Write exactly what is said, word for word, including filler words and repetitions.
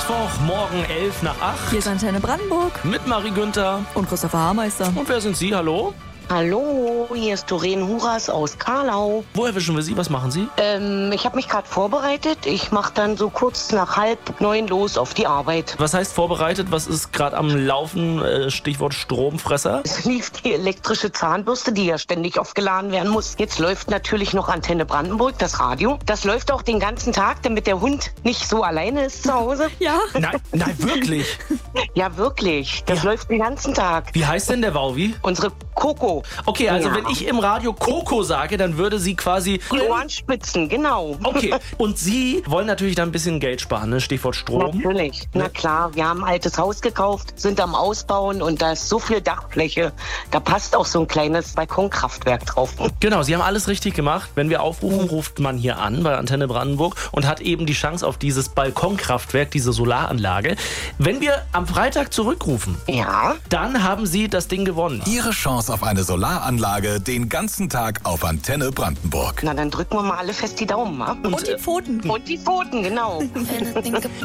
Mittwoch, morgen elf nach acht. Hier ist Antenne Brandenburg. Mit Marie Günther. Und Christopher Haarmeister. Und wer sind Sie? Hallo? Hallo, hier ist Doreen Huras aus Karlau. Wo erwischen wir Sie? Was machen Sie? Ähm, ich habe mich gerade vorbereitet. Ich mache dann so kurz nach halb neun los auf die Arbeit. Was heißt vorbereitet? Was ist gerade am Laufen? Äh, Stichwort Stromfresser. Es lief die elektrische Zahnbürste, die ja ständig aufgeladen werden muss. Jetzt läuft natürlich noch Antenne Brandenburg, das Radio. Das läuft auch den ganzen Tag, damit der Hund nicht so alleine ist zu Hause. Ja. Nein, nein, wirklich? Ja, wirklich. Das Ja. läuft den ganzen Tag. Wie heißt denn der Wauwi? Unsere Coco. Okay, also Ja. wenn ich im Radio Coco sage, dann würde sie quasi... Die Ohrenspitzen, genau. Okay, und Sie wollen natürlich dann ein bisschen Geld sparen, ne? Stichwort Strom. Natürlich, na klar. Wir haben ein altes Haus gekauft, sind am Ausbauen und da ist so viel Dachfläche. Da passt auch so ein kleines Balkonkraftwerk drauf. Genau, Sie haben alles richtig gemacht. Wenn wir aufrufen, ruft man hier an bei Antenne Brandenburg und hat eben die Chance auf dieses Balkonkraftwerk, diese Solaranlage. Wenn wir am Freitag zurückrufen, Ja, dann haben Sie das Ding gewonnen. Ihre Chance auf eine Solaranlage den ganzen Tag auf Antenne Brandenburg. na dann drücken wir mal alle fest die Daumen ab. Und die Pfoten. Und die Pfoten, genau. Anything